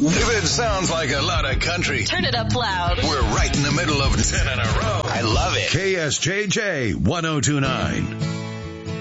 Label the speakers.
Speaker 1: If it sounds like a lot of country,
Speaker 2: turn it up loud.
Speaker 1: We're right in the middle of 10 in a row.
Speaker 3: I love it.
Speaker 1: KSJJ 1029.